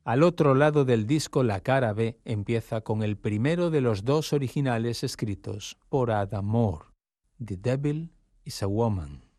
Al otro lado del disco, la cara B empieza con el primero de los dos originales escritos por Adam Moore, The Devil is a Woman.